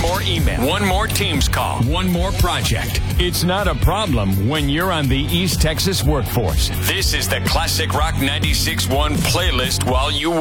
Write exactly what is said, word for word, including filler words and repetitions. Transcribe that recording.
more email, one more Teams call, one more project. It's not a problem when you're on the East Texas workforce. This is the Classic Rock ninety-six point one playlist while you